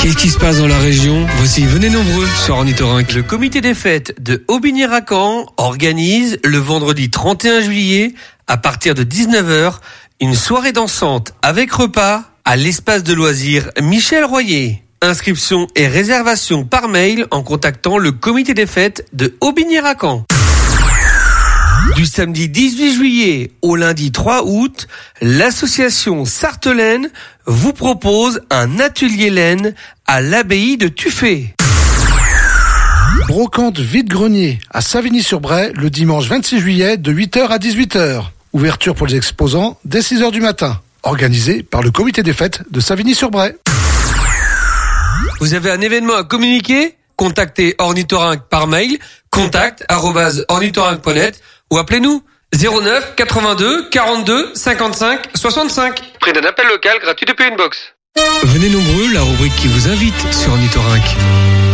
Qu'est-ce qui se passe dans la région? Voici, venez nombreux sur Ornithorynque. Le comité des fêtes de Aubigny-Racan organise le vendredi 31 juillet à partir de 19h une soirée dansante avec repas à l'espace de loisirs Michel Royer. Inscription et réservation par mail en contactant le comité des fêtes de Aubigny-Racan. Du samedi 18 juillet au lundi 3 août, l'association Sartelaine vous propose un atelier laine à l'abbaye de Tuffet. Brocante vide-grenier à Savigny-sur-Bray le dimanche 26 juillet de 8h à 18h. Ouverture pour les exposants dès 6h du matin. Organisé par le comité des fêtes de Savigny-sur-Bray. Vous avez un événement à communiquer? Contactez Ornithorynque par mail contact@ornithorynque.net ou appelez-nous 09 82 42 55 65. Prix d'un appel local gratuit depuis une box. Venez nombreux, la rubrique qui vous invite sur Ornithorynque.